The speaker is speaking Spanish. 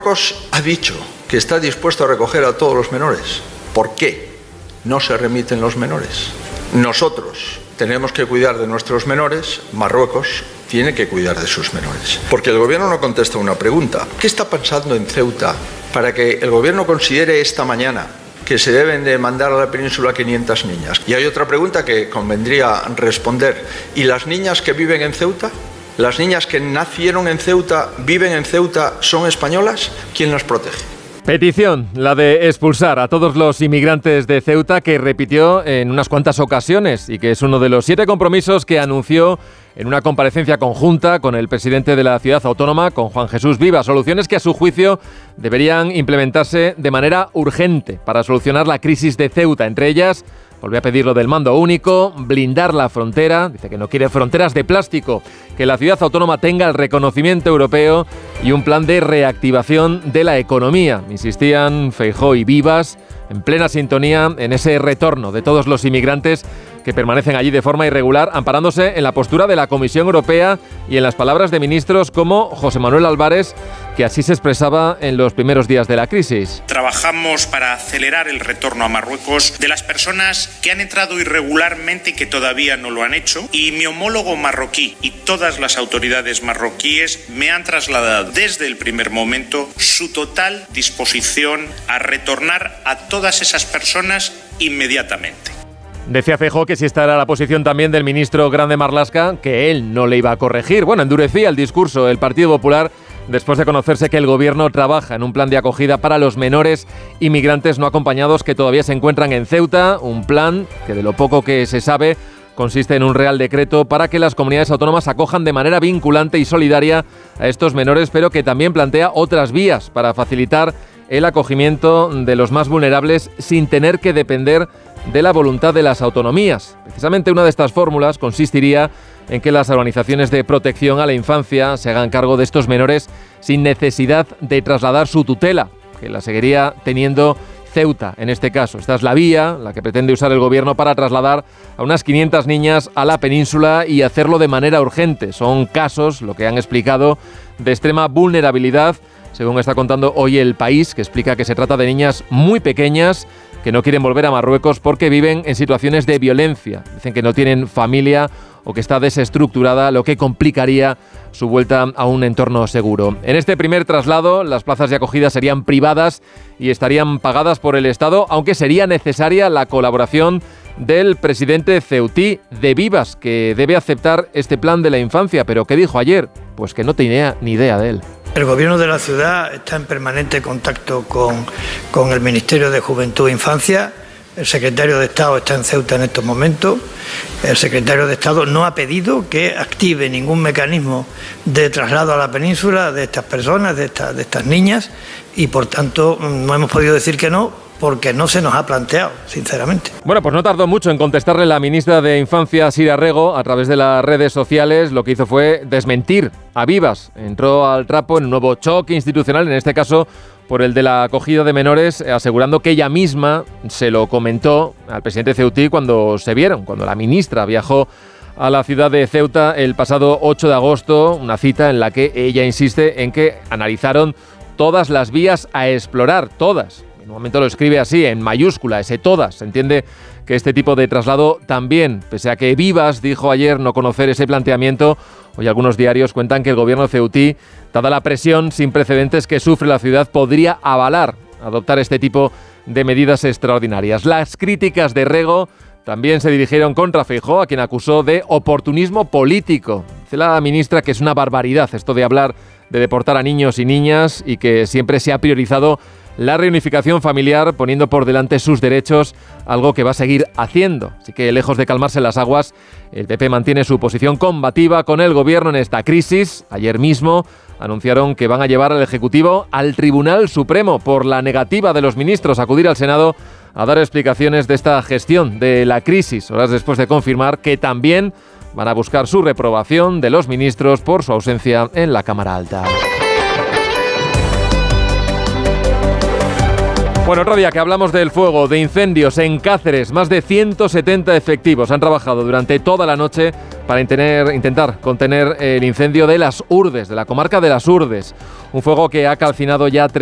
Marruecos ha dicho que está dispuesto a recoger a todos los menores. ¿Por qué no se remiten los menores? Nosotros tenemos que cuidar de nuestros menores, Marruecos tiene que cuidar de sus menores. Porque el gobierno no contesta una pregunta. ¿Qué está pasando en Ceuta para que el gobierno considere esta mañana que se deben de mandar a la península 500 niñas? Y hay otra pregunta que convendría responder. ¿Y las niñas que viven en Ceuta? ¿Las niñas que nacieron en Ceuta, viven en Ceuta, son españolas? ¿Quién las protege? Petición, la de expulsar a todos los inmigrantes de Ceuta, que repitió en unas cuantas ocasiones y que es uno de los 7 compromisos que anunció en una comparecencia conjunta con el presidente de la ciudad autónoma, con Juan Jesús Viva. Soluciones que a su juicio deberían implementarse de manera urgente para solucionar la crisis de Ceuta. Entre ellas, volvió a pedir lo del mando único, blindar la frontera, dice que no quiere fronteras de plástico, que la ciudad autónoma tenga el reconocimiento europeo y un plan de reactivación de la economía. Insistían Feijóo y Vivas en plena sintonía en ese retorno de todos los inmigrantes que permanecen allí de forma irregular, amparándose en la postura de la Comisión Europea y en las palabras de ministros como José Manuel Álvarez, que así se expresaba en los primeros días de la crisis. Trabajamos para acelerar el retorno a Marruecos de las personas que han entrado irregularmente y que todavía no lo han hecho, y mi homólogo marroquí y todas las autoridades marroquíes me han trasladado desde el primer momento su total disposición a retornar a todas esas personas inmediatamente. Decía Feijóo que si esta era la posición también del ministro Grande Marlaska, que él no le iba a corregir. Bueno, endurecía el discurso el Partido Popular después de conocerse que el gobierno trabaja en un plan de acogida para los menores inmigrantes no acompañados que todavía se encuentran en Ceuta, un plan que, de lo poco que se sabe, consiste en un real decreto para que las comunidades autónomas acojan de manera vinculante y solidaria a estos menores, pero que también plantea otras vías para facilitar el acogimiento de los más vulnerables sin tener que depender de la voluntad de las autonomías. Precisamente una de estas fórmulas consistiría en que las organizaciones de protección a la infancia se hagan cargo de estos menores sin necesidad de trasladar su tutela, que la seguiría teniendo Ceuta en este caso. Esta es la vía, la que pretende usar el gobierno para trasladar a unas 500 niñas a la península y hacerlo de manera urgente. Son casos, lo que han explicado, de extrema vulnerabilidad, según está contando hoy El País, que explica que se trata de niñas muy pequeñas que no quieren volver a Marruecos porque viven en situaciones de violencia. Dicen que no tienen familia o que está desestructurada, lo que complicaría su vuelta a un entorno seguro. En este primer traslado, las plazas de acogida serían privadas y estarían pagadas por el Estado, aunque sería necesaria la colaboración del presidente ceutí, de Vivas, que debe aceptar este plan de la infancia. ¿Pero qué dijo ayer? Pues que no tenía ni idea de él. El gobierno de la ciudad está en permanente contacto con el Ministerio de Juventud e Infancia. El secretario de Estado está en Ceuta en estos momentos. El secretario de Estado no ha pedido que active ningún mecanismo de traslado a la península de estas personas, de estas niñas, y por tanto no hemos podido decir que no, porque no se nos ha planteado, sinceramente. Bueno, pues no tardó mucho en contestarle la ministra de Infancia, Sira Rego, a través de las redes sociales. Lo que hizo fue desmentir a Vivas. Entró al trapo en un nuevo choque institucional, en este caso por el de la acogida de menores, asegurando que ella misma se lo comentó al presidente ceutí cuando se vieron, cuando la ministra viajó a la ciudad de Ceuta el pasado 8 de agosto, una cita en la que ella insiste en que analizaron todas las vías a explorar, todas. En un momento lo escribe así, en mayúscula, ese todas. Se entiende que este tipo de traslado también, pese a que Vivas dijo ayer no conocer ese planteamiento, hoy algunos diarios cuentan que el gobierno ceutí, dada la presión sin precedentes que sufre la ciudad, podría avalar adoptar este tipo de medidas extraordinarias. Las críticas de Rego también se dirigieron contra Feijóo, a quien acusó de oportunismo político. Dice la ministra que es una barbaridad esto de hablar de deportar a niños y niñas y que siempre se ha priorizado la reunificación familiar poniendo por delante sus derechos, algo que va a seguir haciendo. Así que, lejos de calmarse las aguas, el PP mantiene su posición combativa con el gobierno en esta crisis. Ayer mismo anunciaron que van a llevar al Ejecutivo al Tribunal Supremo por la negativa de los ministros a acudir al Senado a dar explicaciones de esta gestión de la crisis, horas después de confirmar que también van a buscar su reprobación de los ministros por su ausencia en la Cámara Alta. Bueno, otro día que hablamos del fuego, de incendios en Cáceres, más de 170 efectivos han trabajado durante toda la noche para intentar contener el incendio de Las Hurdes, de la comarca de Las Hurdes. Un fuego que ha calcinado ya